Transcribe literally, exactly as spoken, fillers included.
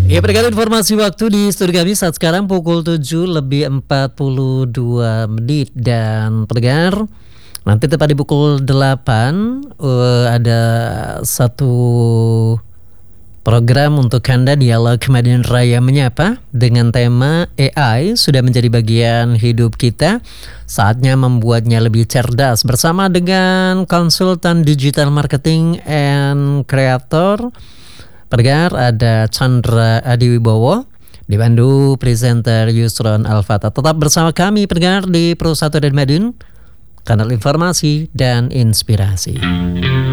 Ya, pendengar informasi waktu di studio kami saat sekarang pukul tujuh lebih empat puluh dua menit. Dan pendengar, nanti tepat di pukul delapan uh, ada satu program untuk Anda, Dialog Madiun Raya Menyapa, dengan tema A I sudah menjadi bagian hidup kita, saatnya membuatnya lebih cerdas, bersama dengan konsultan digital marketing and creator. Pendengar, ada Chandra Adiwibowo, dibantu presenter Yusron Alfata. Tetap bersama kami pendengar di Pro satu dan Madiun, kanal informasi dan inspirasi.